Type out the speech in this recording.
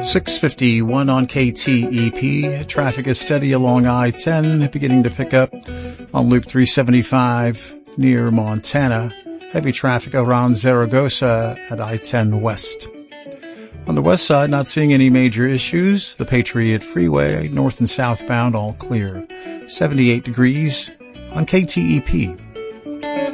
651 on KTEP. Traffic is steady along I-10, beginning to pick up on Loop 375 near Montana. Heavy traffic around Zaragoza at I-10 West. On the west side, not seeing any major issues. The Patriot Freeway, north and southbound, all clear. 78 degrees on KTEP.